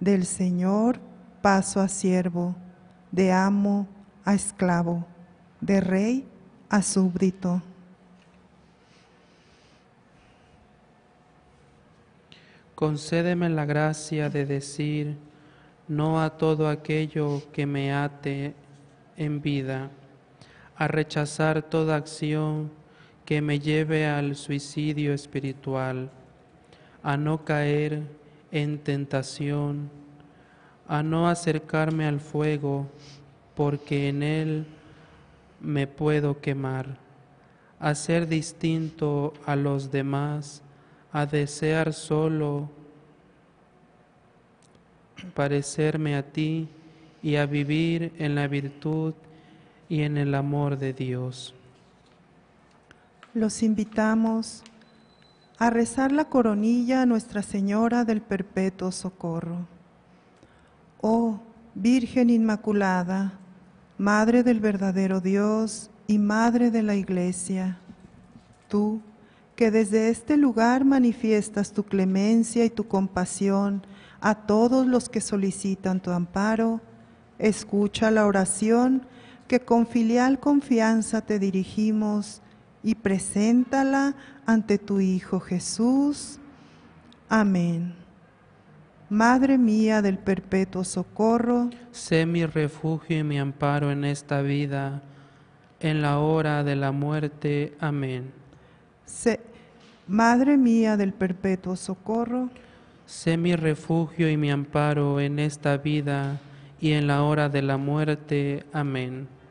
Del Señor paso a siervo, de amo a esclavo, de rey a súbdito. Concédeme la gracia de decir no a todo aquello que me ate en vida, a rechazar toda acción que me lleve al suicidio espiritual, a no caer en tentación, a no acercarme al fuego, porque en él me puedo quemar, a ser distinto a los demás, a desear solo parecerme a ti y a vivir en la virtud y en el amor de Dios. Los invitamos a rezar la coronilla a Nuestra Señora del Perpetuo Socorro. Oh Virgen Inmaculada, Madre del verdadero Dios y Madre de la Iglesia, tú que desde este lugar manifiestas tu clemencia y tu compasión a todos los que solicitan tu amparo, escucha la oración que con filial confianza te dirigimos y preséntala ante tu Hijo Jesús. Amén. Madre mía del perpetuo socorro, Sé mi refugio y mi amparo en esta vida, en la hora de la muerte. Amén. Madre mía del perpetuo socorro, Sé mi refugio y mi amparo en esta vida y en la hora de la muerte. Amén.